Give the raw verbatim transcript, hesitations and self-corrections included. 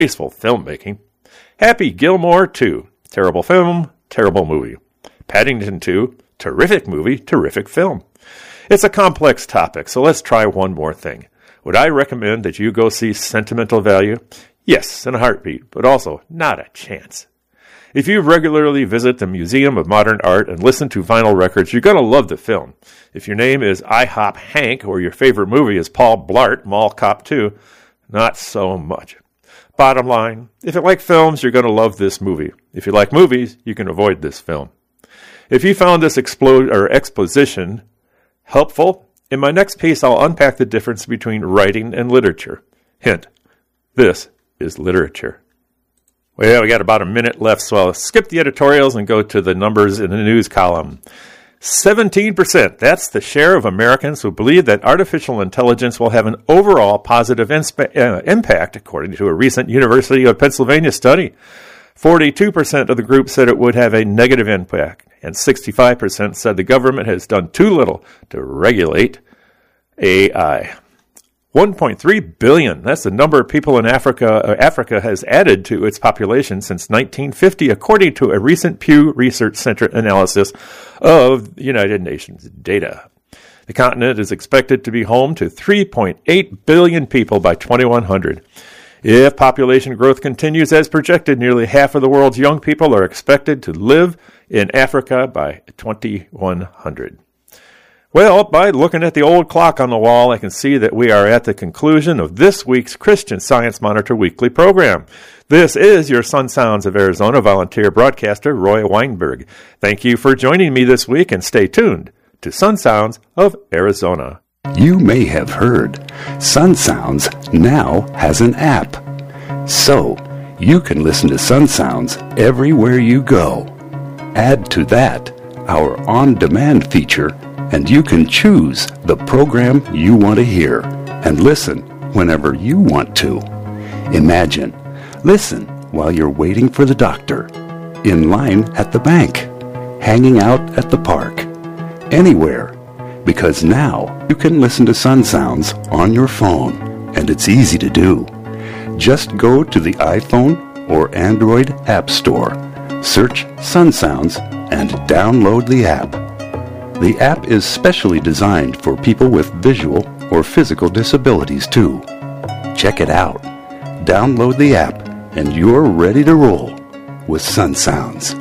disgraceful filmmaking. Happy Gilmore two, terrible film, terrible movie. Paddington two, terrific movie, terrific film. It's a complex topic, so let's try one more thing. Would I recommend that you go see Sentimental Value? Yes, in a heartbeat, but also not a chance. If you regularly visit the Museum of Modern Art and listen to vinyl records, you're going to love the film. If your name is IHOP Hank or your favorite movie is Paul Blart, Mall Cop two, not so much. Bottom line, if you like films, you're going to love this movie. If you like movies, you can avoid this film. If you found this explo- or exposition helpful, in my next piece I'll unpack the difference between writing and literature. Hint, this is literature. Well, we got about a minute left, so I'll skip the editorials and go to the numbers in the news column. seventeen percent, that's the share of Americans who believe that artificial intelligence will have an overall positive insp- uh, impact, according to a recent University of Pennsylvania study. forty-two percent of the group said it would have a negative impact, and sixty-five percent said the government has done too little to regulate A I. one point three billion, that's the number of people in Africa uh, Africa has added to its population since nineteen fifty, according to a recent Pew Research Center analysis of the United Nations data. The continent is expected to be home to three point eight billion people by twenty-one hundred. If population growth continues as projected, nearly half of the world's young people are expected to live in Africa by twenty-one hundred. Well, by looking at the old clock on the wall, I can see that we are at the conclusion of this week's Christian Science Monitor weekly program. This is your Sun Sounds of Arizona volunteer broadcaster, Roy Weinberg. Thank you for joining me this week, and stay tuned to Sun Sounds of Arizona. You may have heard Sun Sounds now has an app. So, you can listen to Sun Sounds everywhere you go. Add to that our on-demand feature, and you can choose the program you want to hear and listen whenever you want to. Imagine, listen while you're waiting for the doctor, in line at the bank, hanging out at the park, anywhere, because now you can listen to Sun Sounds on your phone, and it's easy to do. Just go to the iPhone or Android App Store, search Sun Sounds, and download the app. The app is specially designed for people with visual or physical disabilities too. Check it out. Download the app and you're ready to roll with Sun Sounds.